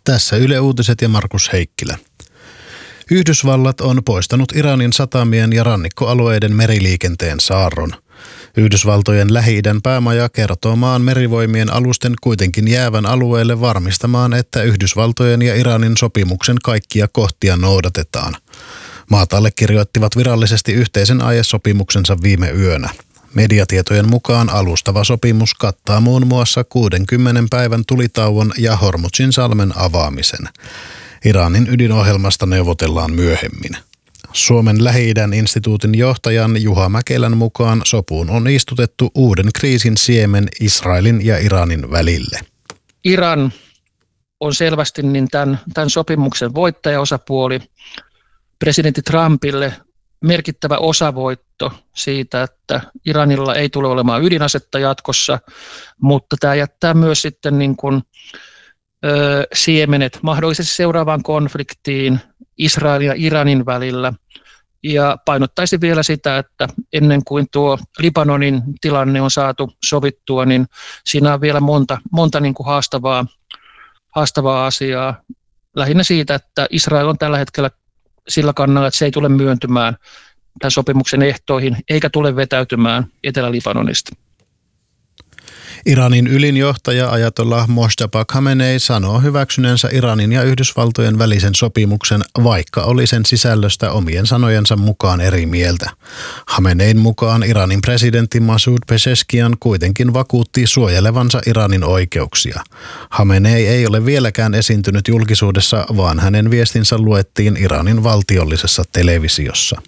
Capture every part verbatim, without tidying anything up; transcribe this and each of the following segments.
Tässä Yle Uutiset ja Markus Heikkilä. Yhdysvallat on poistanut Iranin satamien ja rannikkoalueiden meriliikenteen saarron. Yhdysvaltojen Lähi-idän päämaja kertoo maan merivoimien alusten kuitenkin jäävän alueelle varmistamaan, että Yhdysvaltojen ja Iranin sopimuksen kaikkia kohtia noudatetaan. Maat allekirjoittivat virallisesti yhteisen aiesopimuksensa viime yönä. Mediatietojen mukaan alustava sopimus kattaa muun muassa kuudenkymmenen päivän tulitauon ja Hormuzin salmen avaamisen. Iranin ydinohjelmasta neuvotellaan myöhemmin. Suomen Lähi-idän instituutin johtajan Juha Mäkelän mukaan sopuun on istutettu uuden kriisin siemen Israelin ja Iranin välille. Iran on selvästi niin tämän, tämän sopimuksen voittajaosapuoli. Presidentti Trumpille merkittävä osavoitto siitä, että Iranilla ei tule olemaan ydinasetta jatkossa, mutta tämä jättää myös sitten niin kuin, ö, siemenet mahdollisesti seuraavaan konfliktiin Israelin ja Iranin välillä. Ja painottaisin vielä sitä, että ennen kuin tuo Libanonin tilanne on saatu sovittua, niin siinä on vielä monta, monta niin kuin haastavaa, haastavaa asiaa. Lähinnä siitä, että Israel on tällä hetkellä sillä kannalla, että se ei tule myöntymään tämän sopimuksen ehtoihin eikä tule vetäytymään Etelä-Libanonista. Iranin ylin johtaja Ajatollah Mojtaba Khamenei sanoo hyväksyneensä Iranin ja Yhdysvaltojen välisen sopimuksen, vaikka oli sen sisällöstä omien sanojensa mukaan eri mieltä. Khamenein mukaan Iranin presidentti Masoud Pezeshkian kuitenkin vakuutti suojelevansa Iranin oikeuksia. Khamenei ei ole vieläkään esiintynyt julkisuudessa, vaan hänen viestinsä luettiin Iranin valtiollisessa televisiossa.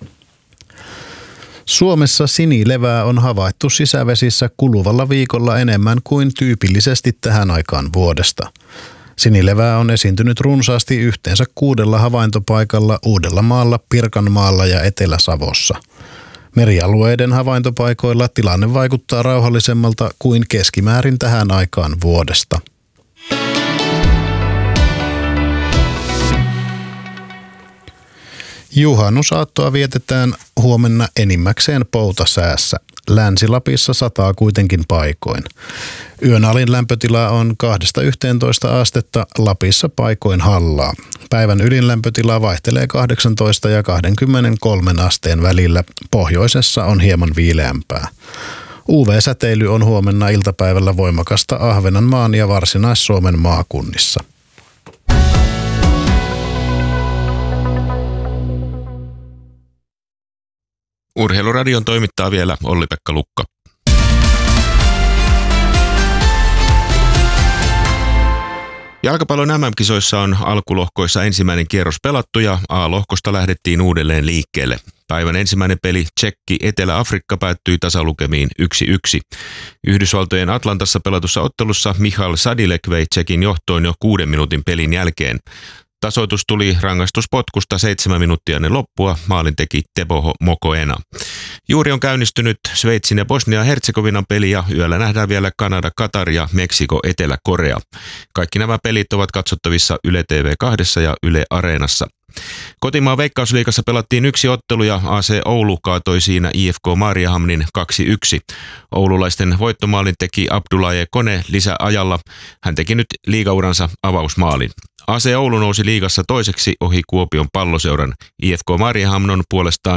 Suomessa sinilevää on havaittu sisävesissä kuluvalla viikolla enemmän kuin tyypillisesti tähän aikaan vuodesta. Sinilevää on esiintynyt runsaasti yhteensä kuudella havaintopaikalla Uudellamaalla, Pirkanmaalla ja Etelä-Savossa. Merialueiden havaintopaikoilla tilanne vaikuttaa rauhallisemmalta kuin keskimäärin tähän aikaan vuodesta. Juhannusaattoa vietetään huomenna enimmäkseen poutasäässä. Länsi-Lapissa sataa kuitenkin paikoin. Yön alin lämpötila on kahdesta yhteentoista astetta, Lapissa paikoin hallaa. Päivän ylin lämpötila vaihtelee kahdeksantoista ja kaksikymmentäkolme asteen välillä. Pohjoisessa on hieman viileämpää. U V-säteily on huomenna iltapäivällä voimakasta Ahvenanmaan ja Varsinais-Suomen maakunnissa. Urheiluradion toimittaa vielä Olli-Pekka Lukka. Jalkapallon M M-kisoissa on alkulohkoissa ensimmäinen kierros pelattu ja A-lohkosta lähdettiin uudelleen liikkeelle. Päivän ensimmäinen peli Tšekki Etelä-Afrikka päättyi tasalukemiin yksi yksi. Yhdysvaltojen Atlantassa pelatussa ottelussa Michal Sadilek vei Tšekin johtoon jo kuuden minuutin pelin jälkeen. Tasoitus tuli rangaistuspotkusta seitsemän minuuttia ennen loppua, maalin teki Teboho Mokoena. Juuri on käynnistynyt Sveitsin ja Bosnia-Herzegovinan peli ja yöllä nähdään vielä Kanada, Katar ja Meksiko, Etelä-Korea. Kaikki nämä pelit ovat katsottavissa Yle T V kaksi ja Yle Areenassa. Kotimaan Veikkausliigassa pelattiin yksi ottelu ja A C Oulu kaatoi siinä I F K Maariahamnin kaksi yksi. Oululaisten voittomaalin teki Abdullaye Kone lisäajalla. Hän teki nyt liigauransa avausmaalin. A C Oulu nousi liigassa toiseksi ohi Kuopion Palloseuran. I F K Maariahamn on puolestaan